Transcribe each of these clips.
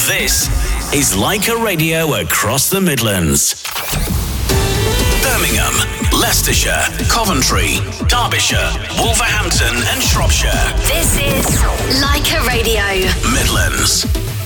This is Leica Radio across the Midlands. Birmingham, Leicestershire, Coventry, Derbyshire, Wolverhampton and Shropshire. This is Leica Radio. Midlands.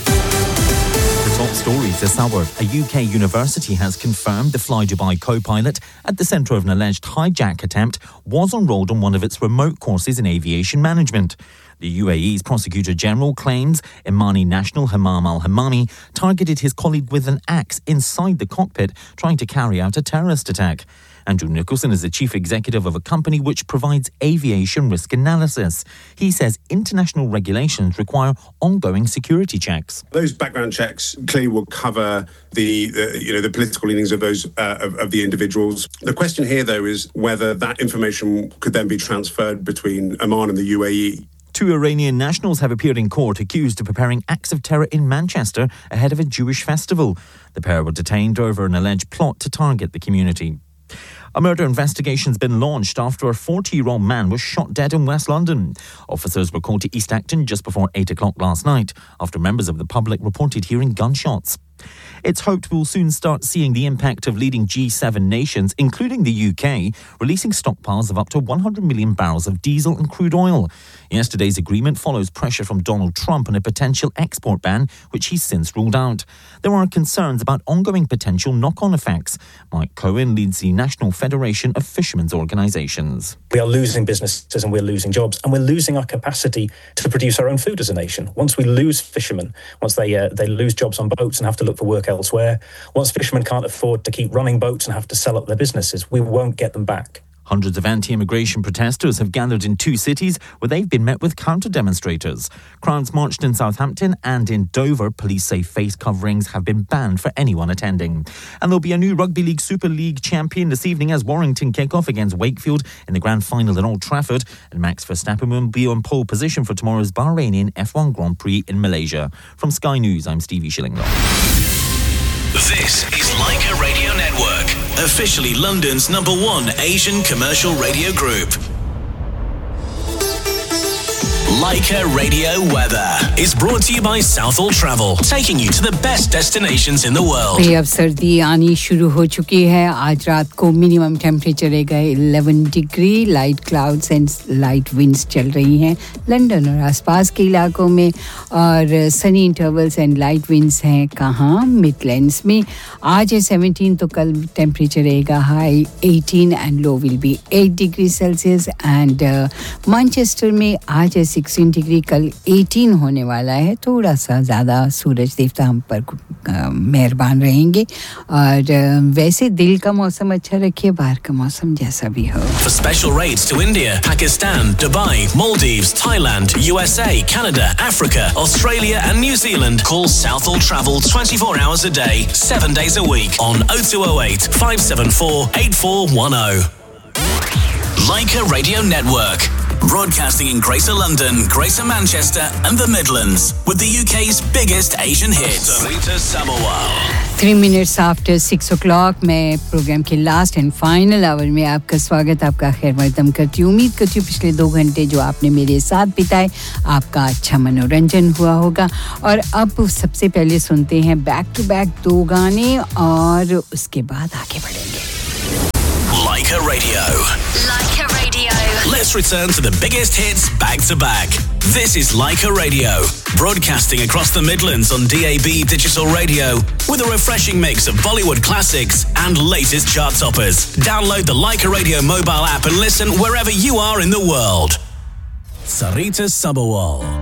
The top stories this hour. A UK university has confirmed the Fly Dubai co-pilot at the centre of an alleged hijack attempt was enrolled on one of its remote courses in aviation management. The UAE's Prosecutor General claims Imani national Hammam al-Hammami targeted his colleague with an axe inside the cockpit, trying to carry out a terrorist attack. Andrew Nicholson is the chief executive of a company which provides aviation risk analysis. He says international regulations require ongoing security checks. Those background checks clearly will cover the political leanings of those of the individuals. The question here, though, is whether that information could then be transferred between Oman and the UAE. Two Iranian nationals have appeared in court accused of preparing acts of terror in Manchester ahead of a Jewish festival. The pair were detained over an alleged plot to target the community. A murder investigation's been launched after a 40-year-old man was shot dead in West London. Officers were called to East Acton just before 8 o'clock last night after members of the public reported hearing gunshots. It's hoped we'll soon start seeing the impact of leading G7 nations, including the UK, releasing stockpiles of up to 100 million barrels of diesel and crude oil. Yesterday's agreement follows pressure from Donald Trump on a potential export ban, which he's since ruled out. There are concerns about ongoing potential knock-on effects. Mike Cohen leads the National Federation of Fishermen's Organisations. We are losing businesses and we're losing jobs, and we're losing our capacity to produce our own food as a nation. Once we lose fishermen, once they lose jobs on boats and have to look for work elsewhere, once fishermen can't afford to keep running boats and have to sell up their businesses, we won't get them back. Hundreds of anti-immigration protesters have gathered in two cities where they've been met with counter-demonstrators. Crowds marched in Southampton and in Dover. Police say face coverings have been banned for anyone attending. And there'll be a new Rugby League Super League champion this evening as Warrington kick off against Wakefield in the grand final at Old Trafford. And Max Verstappen will be on pole position for tomorrow's Bahrainian F1 Grand Prix in Malaysia. From Sky News, I'm Stevie Shillinglaw. This is Leica Radio Network, officially London's #1 Asian commercial radio group. Leica Radio Weather is brought to you by Southall Travel, taking you to the best destinations in the world. अब सर्दी आनी शुरू हो चुकी है. आज रात को मिनिमम टेम्परेचर रहेगा 11 degree. Light clouds and light winds चल रही हैं लंदन और आसपास के इलाकों में, और Sunny intervals and light winds हैं कहाँ, मिडलैंड्स में. आज है 17 तो कल टेम्परेचर रहेगा high 18 and low will be 8 degree Celsius. And Manchester में आज है 16 डिग्री, कल 18 होने वाला है. थोड़ा सा ज़्यादा सूरज देवता हम पर मेहरबान रहेंगे. और वैसे दिल का मौसम अच्छा रखिए, बाहर का मौसम जैसा भी हो. For special rates to India, Pakistan, Dubai, Maldives, Thailand, USA, Canada, Africa, Australia and New Zealand, call Southall Travel 24 hours a day, 7 days a week on 0208 574 8410. Leica Radio Network. Broadcasting in Greater London, Greater Manchester and the Midlands with the UK's biggest Asian hits. Sarita Sabawal. 3 minutes after 6 o'clock, मैं programme के last and final our में आपका स्वागत, आपका खैर मकदम करती हूँ. उम्मीद करती हूँ पिछले 2 घंटे जो आपने मेरे साथ बिताए आपका अच्छा मनोरंजन हुआ होगा. और अब सबसे पहले सुनते हैं बैक टू बैक 2 गाने और उसके बाद आगे बढ़ेंगे. Leica Radio. Leica Radio. Let's return to the biggest hits back to back. This is Leica Radio, broadcasting across the Midlands on DAB digital radio with a refreshing mix of Bollywood classics and latest chart toppers. Download the Leica Radio mobile app and listen wherever you are in the world. Sarita Sabawal.